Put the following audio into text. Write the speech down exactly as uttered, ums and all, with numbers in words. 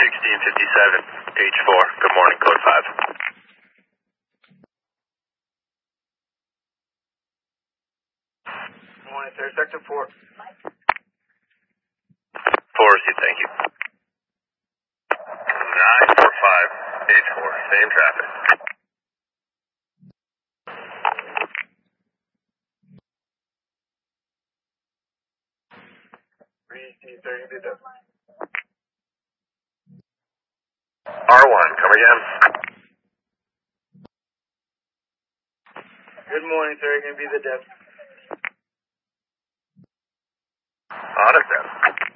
sixteen fifty-seven, H four. Good morning, code five. Good morning, sir. Sector four. Four, received, thank you. nine four five, H four, same traffic. Receive, sir. You did that. R one, come again. Good morning, sir. You're going to be the desk. Honest, then.